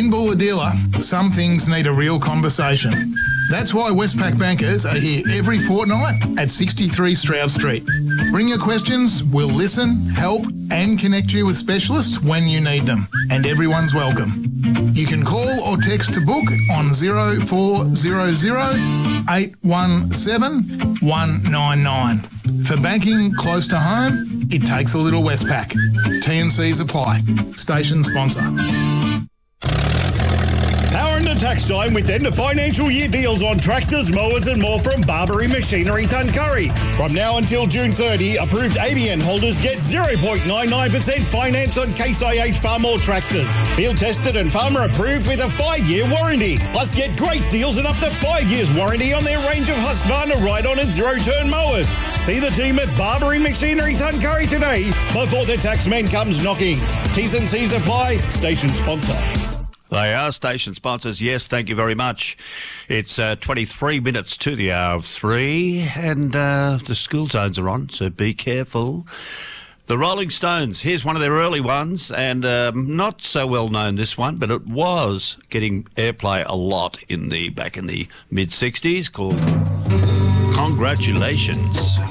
Being Bulahdelah, some things need a real conversation. That's why Westpac bankers are here every fortnight at 63 Stroud Street. Bring your questions, we'll listen, help and connect you with specialists when you need them. And everyone's welcome. You can call or text to book on 0400 817 199. For banking close to home, it takes a little Westpac. T&Cs apply. Station sponsor. Power into tax time with end of financial year deals on tractors, mowers and more from Barbary Machinery Tuncurry. From now until June 30, approved ABN holders get 0.99% finance on Case IH Farmall tractors. Field tested and farmer approved with a 5-year warranty. Plus get great deals and up to 5 years warranty on their range of Husqvarna ride-on and zero-turn mowers. See the team at Barbary Machinery Tuncurry today before the taxman comes knocking. T's and C's apply. Station sponsor. They are station sponsors. Yes, thank you very much. It's 23 minutes to the hour of 3 and the school zones are on, so be careful. The Rolling Stones, here's one of their early ones, and not so well known this one, but it was getting airplay a lot back in the mid-60s, called Congratulations.